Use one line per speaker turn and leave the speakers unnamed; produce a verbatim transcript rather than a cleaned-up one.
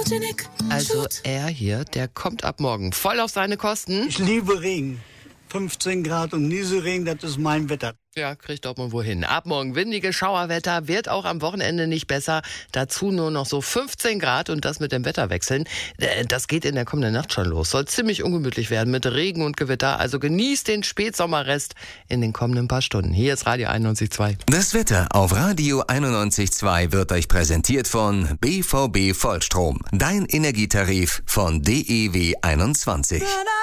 Also er hier, der kommt ab morgen voll auf seine Kosten.
Ich liebe Regen. fünfzehn Grad und Nieselregen, das ist mein Wetter.
Ja, kriegt doch mal wohin. Ab morgen windige Schauerwetter, wird auch am Wochenende nicht besser. Dazu nur noch so fünfzehn Grad und das mit dem Wetterwechseln. Das geht in der kommenden Nacht schon los. Soll ziemlich ungemütlich werden mit Regen und Gewitter. Also genießt den Spätsommerrest in den kommenden paar Stunden. Hier ist Radio einundneunzig Komma zwei.
Das Wetter auf Radio einundneunzig Komma zwei wird euch präsentiert von B V B Vollstrom. Dein Energietarif von D E W einundzwanzig.